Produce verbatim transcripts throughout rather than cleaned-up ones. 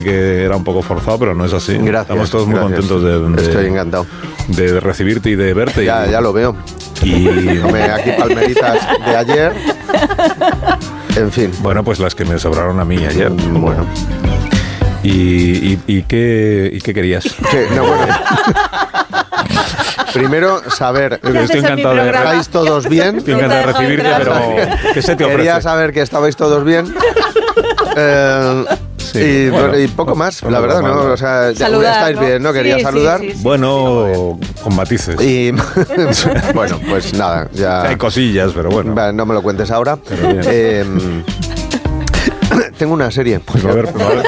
que era un poco forzado, pero no es así. Gracias. Estamos todos muy gracias. contentos de, de, Estoy encantado. de recibirte y de verte. Ya, y, ya lo veo. Y Tomé aquí palmeritas de ayer. En fin. bueno, pues las que me sobraron a mí ayer. Bueno. ¿Y, y, y, qué, y qué querías? ¿Qué? No, bueno. Primero, saber. Estoy encantado de, ¿Estáis todos bien? estoy encantado de recibirte, pero ¿qué se te ofrece? Quería saber que estabais todos bien. Eh, Sí, y, bueno, y poco más, bueno, la verdad, bueno, ¿no? O sea, saludar, estáis ¿no? bien, ¿no? Quería Sí, saludar. sí, sí, sí. Bueno, con matices. Y bueno, pues nada, ya. Hay cosillas, pero bueno. Va, no me lo cuentes ahora. Pero bien. Eh, tengo una serie. Pues a ver, a ver.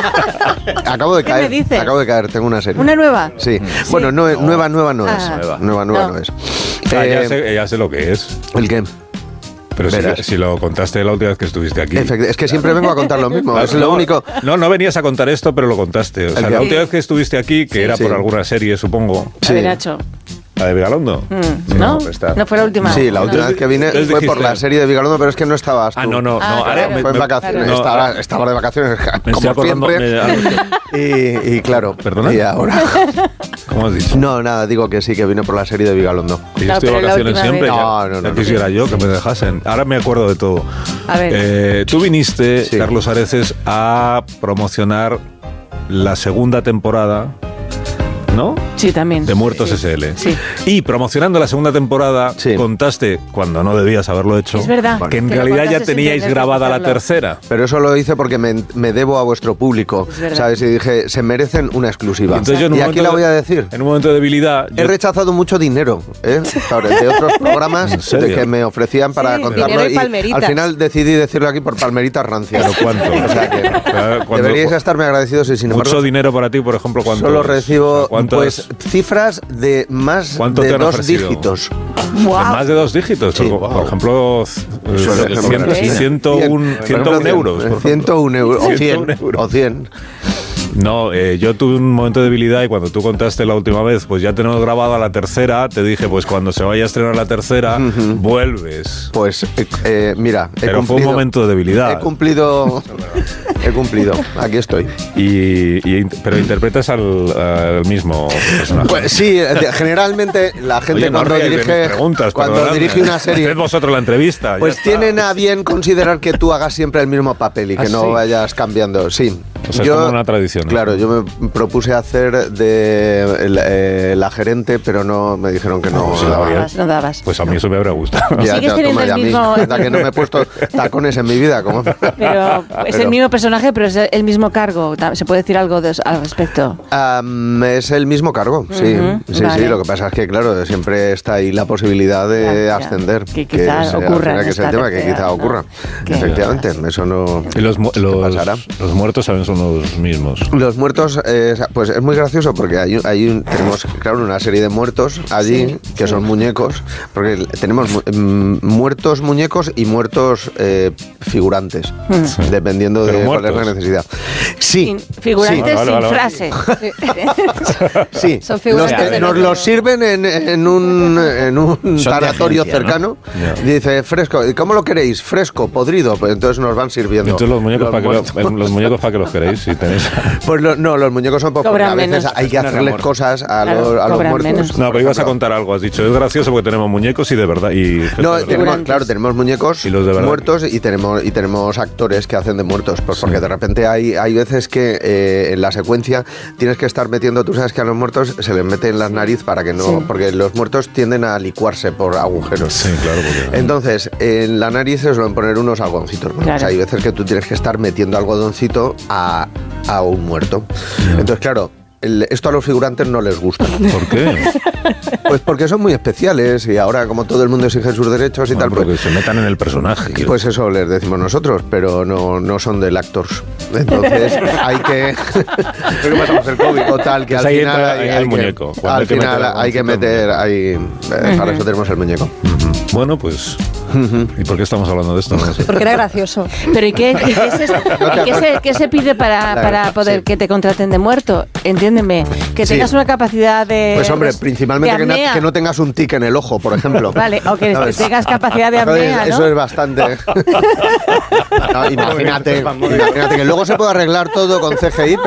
Acabo de ¿Qué caer. me dices? Acabo de caer, tengo una serie. ¿Una nueva? Sí. Bueno, no, No. nueva, nueva no es. Ah. Nueva, nueva, nueva no, No. es. Ah, ya, Eh, sé, ya sé lo que es. ¿El qué? Pero si, Verás. si lo contaste la última vez que estuviste aquí. Efect- es que siempre vengo a contar lo mismo. Claro, Es lo no, único. No, no venías a contar esto, pero lo contaste. O sea, qué? la última vez que estuviste aquí, que Sí. era Sí. por alguna serie, supongo. A ver, Nacho. La de Vigalondo. Mm, Sí, ¿No? pues está. No fue la última. Sí, la última Entonces- vez que vine entonces fue por dijiste- la serie de Vigalondo, pero es que no estabas tú. Ah, no, no, Ah, no. Ahora claro. me, Fue en me- vacaciones. no, estaba, estaba de vacaciones, me como estoy acordando. siempre. me- Y, y claro. ¿Perdona? Y ahora. ¿Cómo has dicho? No, nada, digo que sí, que vine por la serie de Vigalondo. Que yo No, estoy de pero la vacaciones última siempre. vez. Ya, No, no, no, ya no. quisiera yo que me dejasen. Ahora me acuerdo de todo. A ver. Eh, tú viniste, Sí. Carlos Areces, a promocionar la segunda temporada, ¿no? Sí, también. De Muertos Sí. S L. Sí. Y promocionando la segunda temporada, Sí. contaste, cuando no debías haberlo hecho, Es verdad. que en Que lo realidad ya contaste sin teníais tener que grabada la hacerlo. tercera. Pero eso lo hice porque me, me debo a vuestro público, Es verdad. ¿sabes? Y dije, se merecen una exclusiva. Entonces yo en un y aquí momento la de- voy a decir. En un momento de debilidad, He yo- rechazado mucho dinero, ¿eh? Sobre- de otros programas ¿En serio? de que me ofrecían para Sí, contarlo. dinero y palmeritas. al final decidí decirlo aquí por palmeritas rancias. ¿Pero cuánto? O sea que Pero cuando- deberíais estarme agradecidos y sin embargo mucho dinero para ti, por ejemplo, ¿cuánto? solo recibo ¿Cuántos- pues cifras de más ¿Cuánto te de han dos ofrecido? dígitos. de Wow. más de dos dígitos? Sí. Por, por ejemplo, Por eh, ejemplo, cien- sí. ciento uno Por ciento uno ejemplo, euros. por ciento uno euros. O ciento cien. uno euros. O cien. No, eh, yo tuve un momento de debilidad y cuando tú contaste la última vez, pues ya tenemos grabada la tercera, te dije, pues cuando se vaya a estrenar la tercera, vuelves. Pues eh, eh, mira, he Pero fue un cumplido- momento de debilidad. He cumplido. He cumplido. Aquí estoy. Y, y- pero interpretas al, al mismo personaje. Pues sí, de- generalmente la gente Oye, no cuando ríais de mis dirige preguntas, cuando perdonadme. dirige una serie Haced vosotros la entrevista. pues ya está. tienen a bien considerar que tú hagas siempre el mismo papel y que ¿Ah, no sí? vayas cambiando. Sí. O sea, es como una tradición, ¿no? Claro, yo me propuse hacer de el- eh, la gerente, pero no me dijeron que no. Pues No la verdad. dabas, no dabas. Pues a mí eso me habría gustado. Ya, Sigues ya, teniendo toma el ya a mí. mismo- Anda que no me he puesto tacones en mi vida. ¿Cómo? Pero es Pero- el mismo personaje, pero es el mismo cargo. ¿Se puede decir algo de- al respecto? Am, es el mismo cargo, sí. Ujú, Sí, vale. sí, lo que pasa es que, claro, siempre está ahí la posibilidad de Ya, ya. ascender. Que quizá es, al ocurra final, en que es el esta tema, que tercera, quizá ¿no? ocurra. Que- Efectivamente, eso no. Y los, mu- ¿Qué los, pasará? los muertos saben son los mismos. Los muertos, eh, pues es muy gracioso porque hay, un- hay un- tenemos, claro, una serie de muertos allí Sí, que sí. son muñecos, porque tenemos mu- mm, muertos muñecos y muertos eh, figurantes, Mm. dependiendo de Pero cuál es la muertos. necesidad. Sí, Sin- figurantes Vale, vale, sin vale. frase. sí, Son los figurantes que de nos los- los sirven en, en un, en un Son de tanatorio agencia, ¿no? cercano. Ya. Dice, fresco, ¿y cómo lo queréis? ¿Fresco? ¿Podrido? Pues entonces nos van sirviendo. Entonces los muñecos, para que, muertos. lo- los muñecos para que los queréis, si tenéis. Pues lo- no, los muñecos son pocos, porque Cobran a veces menos. hay que Es un hacerles remor. cosas a Claro, los, a los cobran muertos. menos. No, Por pero ibas a ejemplo. contar algo, has dicho. Es gracioso porque tenemos muñecos y de verdad. Y gente No, de verdad. tenemos, Figurantes. claro, tenemos muñecos Y los de verdad. muertos y tenemos y tenemos actores que hacen de muertos, pues Sí. porque de repente hay hay veces que eh, en la secuencia tienes que estar metiendo, tú sabes que a los muertos se les mete en la nariz para que no, Sí. porque los muertos tienden a licuarse por agujeros. Sí, claro. Porque... Entonces, en la nariz se suelen poner unos algodoncitos. ¿no? Claro. O sea, hay veces que tú tienes que estar metiendo algodoncito a, a un muerto. Entonces, claro, el- esto a los figurantes no les gusta. ¿Por qué? Pues porque son muy especiales y ahora, como todo el mundo exige sus derechos y Bueno, tal, pero pues, que se metan en el personaje. que- pues eso les decimos nosotros, pero no, no son del actors. Entonces hay que... Creo que pasamos el COVID. Total, que Pues al ahí final entra- hay, ahí hay el que- muñeco. Cuando hay al que final meter hay que algodoncito, meter... Hay, eh, para eso tenemos el muñeco. Ujú. Bueno, pues. ¿Y por qué estamos hablando de esto? No lo sé. Porque era gracioso. Pero ¿y qué, y qué, se, y qué se- qué se pide para, Claro, para poder sí. que te contraten de muerto? Entiéndeme. Que Sí. tengas una capacidad de. Pues hombre, de- principalmente de que no, apnea. que no tengas un tic en el ojo, por ejemplo. Vale, o que ¿Sabes? tengas capacidad de Entonces, apnea, ¿no? Eso es bastante. No, imagínate, imagínate que luego se puede arreglar todo con C G I.